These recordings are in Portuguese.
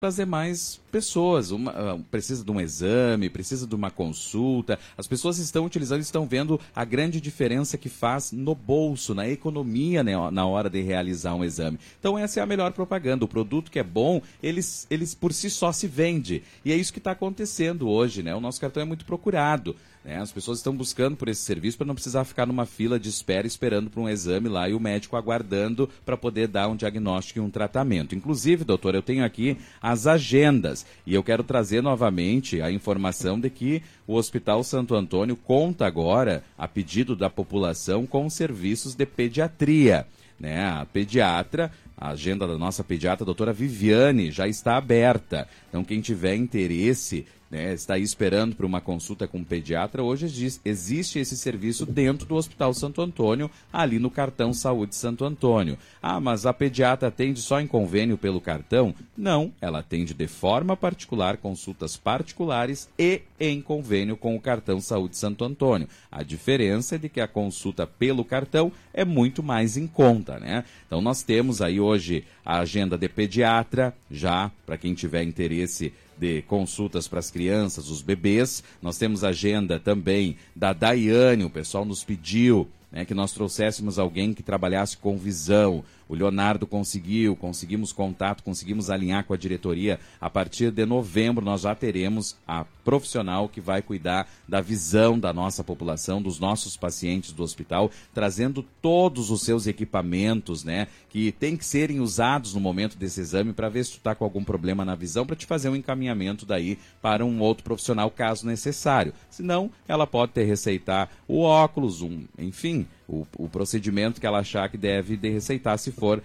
trazer mais pessoas, precisa de um exame, precisa de uma consulta. As pessoas estão utilizando, estão vendo a grande diferença que faz no bolso, na economia, né, na hora de realizar um exame. Então essa é a melhor propaganda. O produto que é bom, eles por si só se vende. E é isso que está acontecendo hoje, né? O nosso cartão é muito procurado, né? As pessoas estão buscando por esse serviço para não precisar ficar numa fila de espera esperando para um exame lá e o médico aguardando para poder dar um diagnóstico e um tratamento. Inclusive, doutor, eu tenho aqui as agendas e eu quero trazer novamente a informação de que o Hospital Santo Antônio conta agora, a pedido da população, com serviços de pediatria, né? A pediatra, a agenda da nossa pediatra, a doutora Viviane, já está aberta. Então, quem tiver interesse, né, está aí esperando para uma consulta com o pediatra, hoje existe esse serviço dentro do Hospital Santo Antônio, ali no cartão Saúde Santo Antônio. Ah, mas a pediatra atende só em convênio pelo cartão? Não, ela atende de forma particular, consultas particulares e em convênio com o cartão Saúde Santo Antônio. A diferença é de que a consulta pelo cartão é muito mais em conta, né? Então nós temos aí hoje a agenda de pediatra, já para quem tiver interesse de consultas para as crianças, os bebês. Nós temos agenda também da Daiane, o pessoal nos pediu, né, que nós trouxéssemos alguém que trabalhasse com visão. O Leonardo conseguimos contato, conseguimos alinhar com a diretoria. A partir de novembro nós já teremos a profissional que vai cuidar da visão da nossa população, dos nossos pacientes do hospital, trazendo todos os seus equipamentos, né, que tem que serem usados no momento desse exame para ver se tu está com algum problema na visão, para te fazer um encaminhamento daí para um outro profissional, caso necessário. Senão, ela pode te receitar o óculos, enfim, o procedimento que ela achar que deve de receitar, se for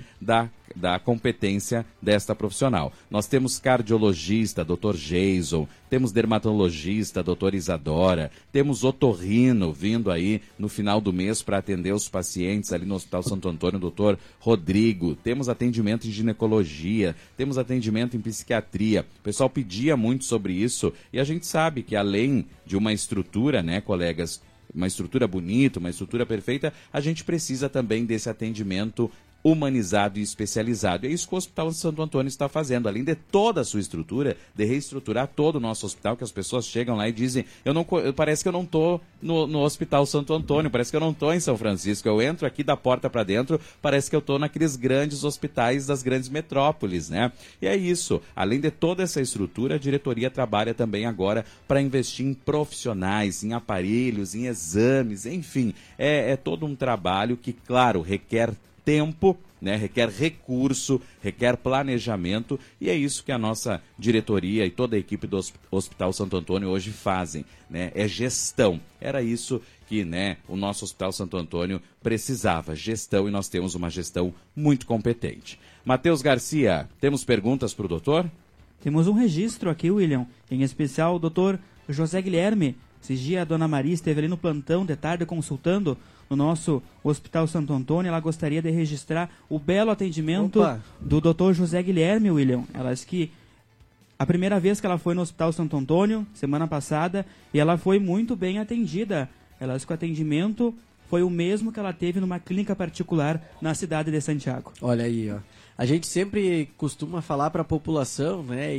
da competência desta profissional. Nós temos cardiologista, Dr. Jason, temos dermatologista, doutora Isadora, temos otorrino vindo aí no final do mês para atender os pacientes ali no Hospital Santo Antônio, doutor Rodrigo, temos atendimento em ginecologia, temos atendimento em psiquiatria. O pessoal pedia muito sobre isso e a gente sabe que além de uma estrutura, né, colegas, uma estrutura bonita, uma estrutura perfeita, a gente precisa também desse atendimento humanizado e especializado. É isso que o Hospital Santo Antônio está fazendo, além de toda a sua estrutura, de reestruturar todo o nosso hospital, que as pessoas chegam lá e dizem, parece que eu não estou no Hospital Santo Antônio, parece que eu não estou em São Francisco, eu entro aqui da porta para dentro, parece que eu estou naqueles grandes hospitais das grandes metrópoles, né? E é isso, além de toda essa estrutura, a diretoria trabalha também agora para investir em profissionais, em aparelhos, em exames, enfim, é todo um trabalho que, claro, requer tempo, né, requer recurso, requer planejamento, e é isso que a nossa diretoria e toda a equipe do Hospital Santo Antônio hoje fazem, né, é gestão. Era isso que, né, o nosso Hospital Santo Antônio precisava, gestão, e nós temos uma gestão muito competente. Matheus Garcia, temos perguntas para o doutor? Temos um registro aqui, William, em especial o doutor José Guilherme. Esses dias a dona Maria esteve ali no plantão de tarde consultando no nosso Hospital Santo Antônio. Ela gostaria de registrar o belo atendimento do Dr. José Guilherme, William. Ela disse que a primeira vez que ela foi no Hospital Santo Antônio, semana passada, e ela foi muito bem atendida. Ela disse que o atendimento foi o mesmo que ela teve numa clínica particular na cidade de Santiago. Olha aí, ó. A gente sempre costuma falar para a população, né,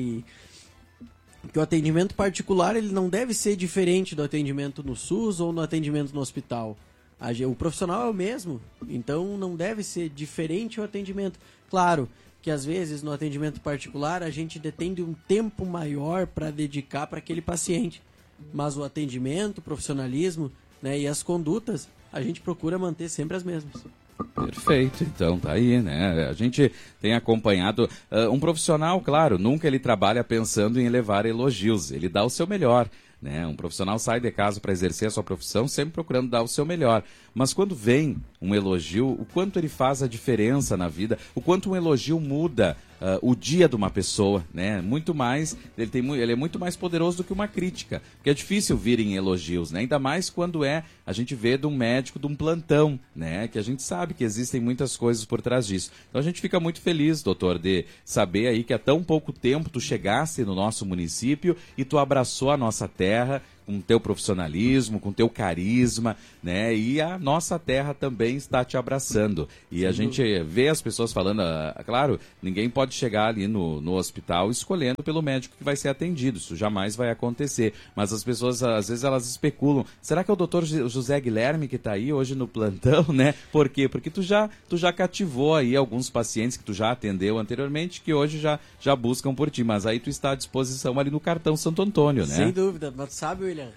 que o atendimento particular ele não deve ser diferente do atendimento no SUS ou no atendimento no hospital. O profissional é o mesmo, então não deve ser diferente o atendimento. Claro que às vezes no atendimento particular a gente detém um tempo maior para dedicar para aquele paciente, mas o atendimento, o profissionalismo, né, e as condutas a gente procura manter sempre as mesmas. Perfeito, então tá aí, né? A gente tem acompanhado um profissional, claro, nunca ele trabalha pensando em elevar elogios, ele dá o seu melhor, né? Um profissional sai de casa para exercer a sua profissão sempre procurando dar o seu melhor, mas quando vem um elogio, o quanto ele faz a diferença na vida, o quanto um elogio muda o dia de uma pessoa, né? Muito mais, ele é muito mais poderoso do que uma crítica, porque é difícil virem elogios, né? Ainda mais quando a gente vê de um médico, de um plantão, né? Que a gente sabe que existem muitas coisas por trás disso. Então a gente fica muito feliz, doutor, de saber aí que há tão pouco tempo tu chegasse no nosso município e tu abraçou a nossa terra, com o teu profissionalismo, com o teu carisma, né? E a nossa terra também está te abraçando. E a gente vê as pessoas falando, claro, ninguém pode chegar ali no hospital escolhendo pelo médico que vai ser atendido, isso jamais vai acontecer. Mas as pessoas, às vezes, elas especulam, será que é o doutor José Guilherme que está aí hoje no plantão, né? Por quê? Porque tu já cativou aí alguns pacientes que tu já atendeu anteriormente, que hoje já buscam por ti, mas aí tu está à disposição ali no cartão Santo Antônio, né? Sem dúvida, mas sabe, William,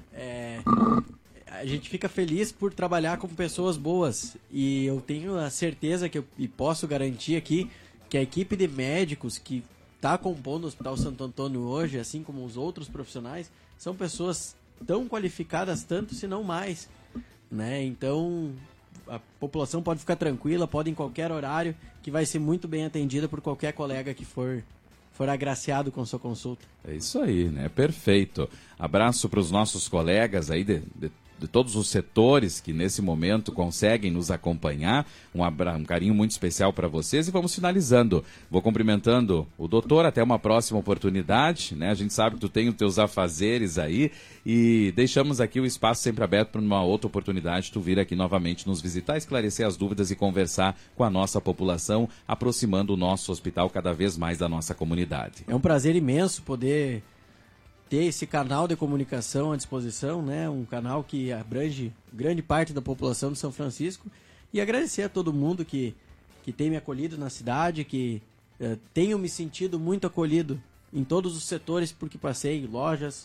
a gente fica feliz por trabalhar com pessoas boas, e eu tenho a certeza e posso garantir aqui que a equipe de médicos que está compondo o Hospital Santo Antônio hoje, assim como os outros profissionais, são pessoas tão qualificadas, tanto se não mais, né? Então a população pode ficar tranquila, pode em qualquer horário, que vai ser muito bem atendida por qualquer colega que for agraciado com sua consulta. É isso aí, né? Perfeito. Abraço para os nossos colegas aí de todos os setores que nesse momento conseguem nos acompanhar. Um carinho muito especial para vocês e vamos finalizando. Vou cumprimentando o doutor, até uma próxima oportunidade, né? A gente sabe que tu tem os teus afazeres aí e deixamos aqui o espaço sempre aberto para uma outra oportunidade tu vir aqui novamente nos visitar, esclarecer as dúvidas e conversar com a nossa população, aproximando o nosso hospital cada vez mais da nossa comunidade. É um prazer imenso poder ter esse canal de comunicação à disposição, né? Um canal que abrange grande parte da população de São Francisco, e agradecer a todo mundo que tem me acolhido na cidade, que tenho me sentido muito acolhido em todos os setores porque passei, lojas,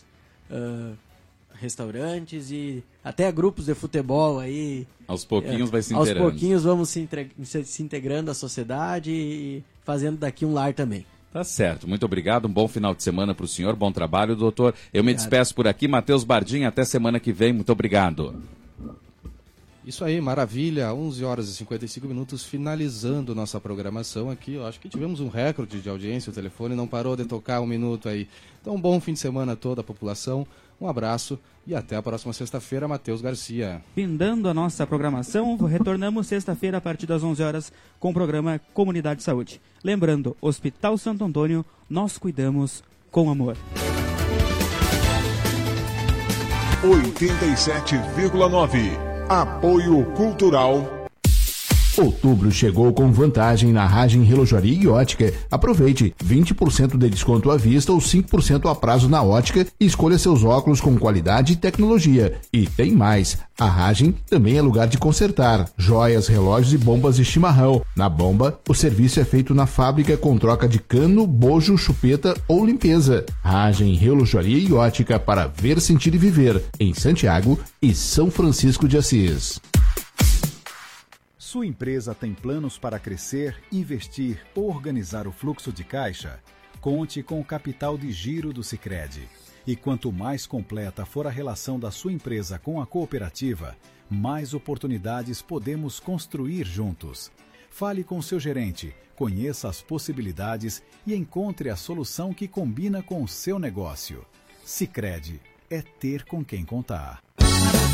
restaurantes e até grupos de futebol aí. Aos pouquinhos vai se integrando. Aos pouquinhos vamos se integrando à sociedade e fazendo daqui um lar também. Tá certo, muito obrigado, um bom final de semana para o senhor, bom trabalho, doutor. Eu me despeço por aqui, Matheus Bardim, até semana que vem, muito obrigado. Isso aí, maravilha, 11 horas e 55 minutos, finalizando nossa programação aqui. Eu acho que tivemos um recorde de audiência, o telefone não parou de tocar um minuto aí. Então, um bom fim de semana a toda a população, um abraço e até a próxima sexta-feira, Matheus Garcia. Findando a nossa programação, retornamos sexta-feira a partir das 11 horas com o programa Comunidade Saúde. Lembrando, Hospital Santo Antônio, nós cuidamos com amor. 87,9. Apoio Cultural. Outubro chegou com vantagem na Ragem Relojaria e Ótica. Aproveite 20% de desconto à vista ou 5% a prazo na ótica e escolha seus óculos com qualidade e tecnologia. E tem mais, a Ragem também é lugar de consertar joias, relógios e bombas de chimarrão. Na bomba, o serviço é feito na fábrica com troca de cano, bojo, chupeta ou limpeza. Ragem Relojaria e Ótica para ver, sentir e viver em Santiago e São Francisco de Assis. Sua empresa tem planos para crescer, investir ou organizar o fluxo de caixa? Conte com o capital de giro do Sicredi. E quanto mais completa for a relação da sua empresa com a cooperativa, mais oportunidades podemos construir juntos. Fale com seu gerente, conheça as possibilidades e encontre a solução que combina com o seu negócio. Sicredi é ter com quem contar.